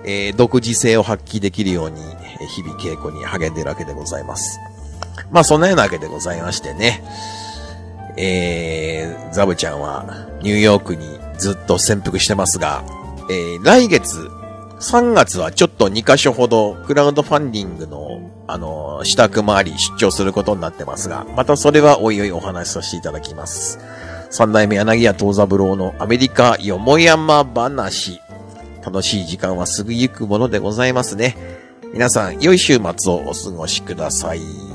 独自性を発揮できるように、日々稽古に励んでいるわけでございます。まあ、そんなようなわけでございましてね。ザブちゃんはニューヨークにずっと潜伏してますが、来月、3月はちょっと2カ所ほどクラウドファンディングの、支度もあり出張することになってますが、またそれはおいおいお話しさせていただきます。三代目柳家藤三郎のアメリカよもやま話。楽しい時間はすぐ行くものでございますね。皆さん、良い週末をお過ごしください。